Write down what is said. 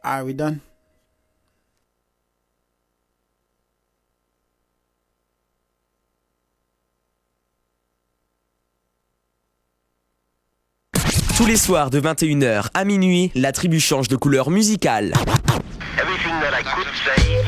Are we done? Tous les soirs de 21h à minuit, la tribu change de couleur musicale.